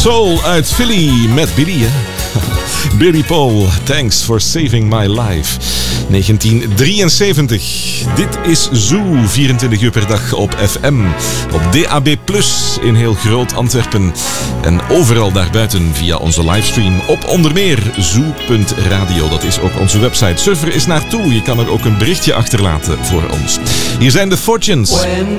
Soul uit Philly met Billy, hè? Billy Paul, Thanks for Saving My Life. 1973. Dit is Zoo, 24 uur per dag op FM. Op DAB+, in heel groot Antwerpen. En overal daarbuiten via onze livestream op onder meer zoo.radio. Dat is ook onze website. Surf er eens naartoe. Je kan er ook een berichtje achterlaten voor ons. Hier zijn de Fortunes. When